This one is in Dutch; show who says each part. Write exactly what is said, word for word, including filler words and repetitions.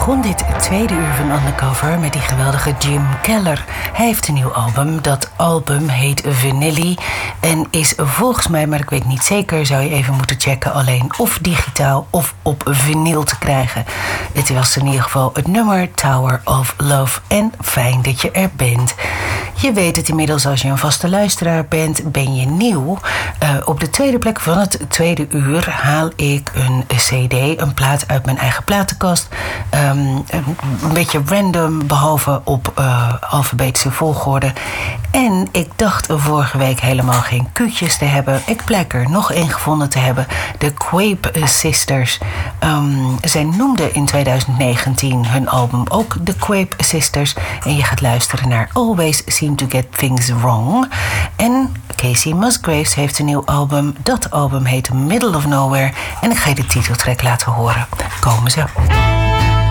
Speaker 1: begon dit tweede uur van Undercover met die geweldige Jim Keller. Hij heeft een nieuw album. Dat album heet Vanilli en is volgens mij, maar ik weet niet zeker, zou je even moeten checken, alleen of digitaal of op vinyl te krijgen. Het was in ieder geval het nummer Tower of Love en fijn dat je er bent. Je weet het inmiddels, als je een vaste luisteraar bent, ben je nieuw. Uh, op de tweede plek van het tweede uur haal ik een cd, een plaat uit mijn eigen platenkast. Um, een beetje random, behalve op uh, alfabetische volgorde. En ik dacht vorige week helemaal geen kuutjes te hebben. Ik blijk er nog één gevonden te hebben. De Quape Sisters. Um, zij noemden in twintig negentien hun album ook The Quape Sisters. En je gaat luisteren naar Always Seem to Get Things Wrong. En Casey Musgraves heeft een nieuw album. Dat album heet Middle of Nowhere. En ik ga je de titeltrack laten horen. Komen ze.